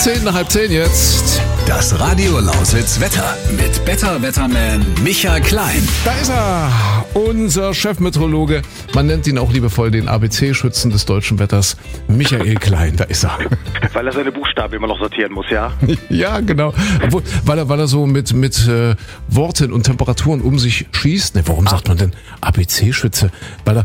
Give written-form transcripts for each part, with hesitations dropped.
10:10 jetzt. Das Radio Lausitz Wetter mit Better Wetterman Micha Klein. Da ist er, unser Chefmeteorologe. Man nennt ihn auch liebevoll den ABC-Schützen des deutschen Wetters, Michael Klein. Da ist er. Weil er seine Buchstaben immer noch sortieren muss, ja? Ja, genau. Obwohl, weil er so mit Worten und Temperaturen um sich schießt. Ne, warum sagt man denn ABC-Schütze? Weil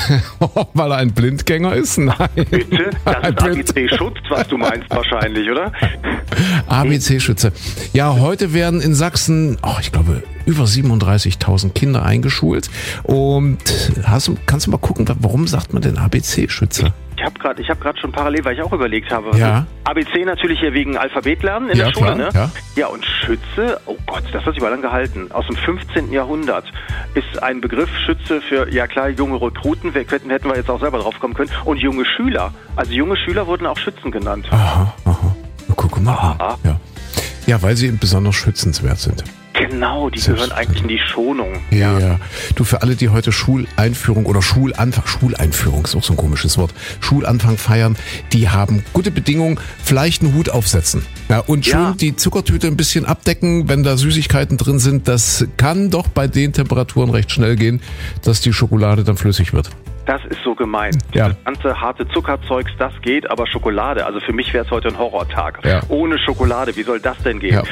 er ein Blindgänger ist? Nein. Bitte? Das ist ABC-Schutz, was du meinst wahrscheinlich, oder? ABC-Schütze. Ja, heute werden in Sachsen, ich glaube, über 37.000 Kinder eingeschult. Und kannst du mal gucken, warum sagt man denn ABC-Schütze? Ich hab grad schon parallel, weil ich auch überlegt habe. Ja. ABC natürlich hier wegen Alphabetlernen in der Schule, klar, ne? Ja. Ja, und Schütze, oh Gott, das hat sich mal lang gehalten. Aus dem 15. Jahrhundert ist ein Begriff Schütze für, ja klar, junge Rekruten, hätten wir jetzt auch selber drauf kommen können, und junge Schüler. Also junge Schüler wurden auch Schützen genannt. Aha. Guck mal an. Ja, weil sie besonders schützenswert sind. Genau, die gehören eigentlich in die Schonung. Ja. Du, für alle, die heute Schuleinführung oder Schuleinführung ist auch so ein komisches Wort, Schulanfang feiern, die haben gute Bedingungen, vielleicht einen Hut aufsetzen. Ja, und schön die Zuckertüte ein bisschen abdecken, wenn da Süßigkeiten drin sind. Das kann doch bei den Temperaturen recht schnell gehen, dass die Schokolade dann flüssig wird. Das ist so gemein. Ja. Das ganze harte Zuckerzeugs, das geht, aber Schokolade, also für mich wäre es heute ein Horrortag. Ja. Ohne Schokolade, wie soll das denn gehen?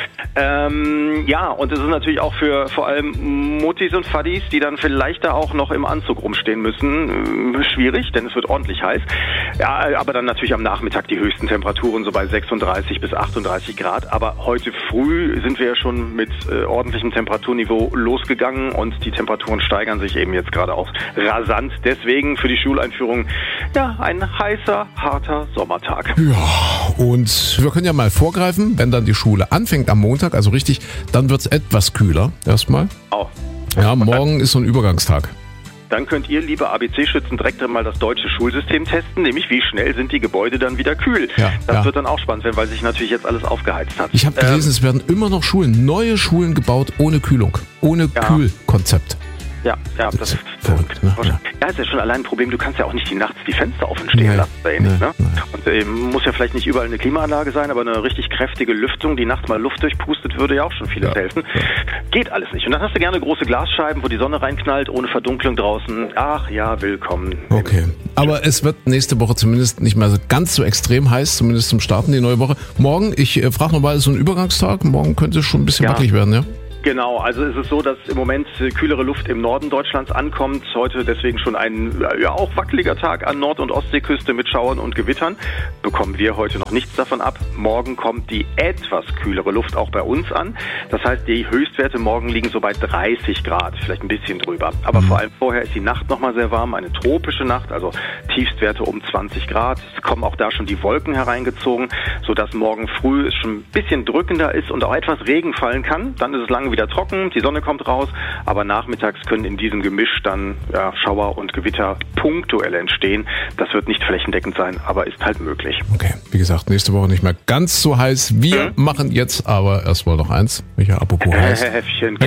Ja. Und es ist natürlich auch für vor allem Muttis und Fadis, die dann vielleicht da auch noch im Anzug rumstehen müssen, schwierig, denn es wird ordentlich heiß. Ja, aber dann natürlich am Nachmittag die höchsten Temperaturen, so bei 36 bis 38 Grad. Aber heute früh sind wir ja schon mit ordentlichem Temperaturniveau losgegangen und die Temperaturen steigern sich eben jetzt gerade auch rasant. Deswegen für die Schuleinführung, ja, ein heißer, harter Sommertag. Ja, und wir können ja mal vorgreifen, wenn dann die Schule anfängt am Montag, also richtig, dann wird es etwas kühler erstmal. Oh. Ja, morgen ist so ein Übergangstag. Dann könnt ihr, liebe ABC-Schützen, direkt mal das deutsche Schulsystem testen, nämlich wie schnell sind die Gebäude dann wieder kühl. Das wird dann auch spannend werden, weil sich natürlich jetzt alles aufgeheizt hat. Ich habe gelesen, es werden immer noch neue Schulen gebaut ohne Kühlung, ohne Kühlkonzept. Ja, das ist verrückt. Ne? Ja, ist ja schon allein ein Problem, du kannst ja auch nicht nachts die Fenster offen stehen lassen. Ne? Und muss ja vielleicht nicht überall eine Klimaanlage sein, aber eine richtig kräftige Lüftung, die nachts mal Luft durchpustet, würde ja auch schon vieles helfen. Ja. Geht alles nicht. Und dann hast du gerne große Glasscheiben, wo die Sonne reinknallt, ohne Verdunklung draußen. Ach ja, willkommen. Okay. Aber es wird nächste Woche zumindest nicht mehr ganz so extrem heiß, zumindest zum Starten die neue Woche. Morgen, ich frage nochmal, ist so ein Übergangstag? Morgen könnte es schon ein bisschen wackelig werden, ja? Genau, also es ist so, dass im Moment kühlere Luft im Norden Deutschlands ankommt. Heute deswegen schon ein auch wackeliger Tag an Nord- und Ostseeküste mit Schauern und Gewittern. Bekommen wir heute noch nichts davon ab. Morgen kommt die etwas kühlere Luft auch bei uns an. Das heißt, die Höchstwerte morgen liegen so bei 30 Grad, vielleicht ein bisschen drüber. Aber vor allem vorher ist die Nacht nochmal sehr warm, eine tropische Nacht, also Tiefstwerte um 20 Grad. Es kommen auch da schon die Wolken hereingezogen, sodass morgen früh es schon ein bisschen drückender ist und auch etwas Regen fallen kann. Dann ist es lange wieder trocken, die Sonne kommt raus, aber nachmittags können in diesem Gemisch dann Schauer und Gewitter punktuell entstehen. Das wird nicht flächendeckend sein, aber ist halt möglich. Okay, wie gesagt, nächste Woche nicht mehr ganz so heiß. Wir machen jetzt aber erstmal noch eins. Micha, apropos heiß. Käffchen.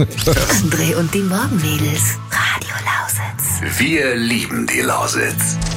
André und die Morgenmädels. Radio Lausitz. Wir lieben die Lausitz.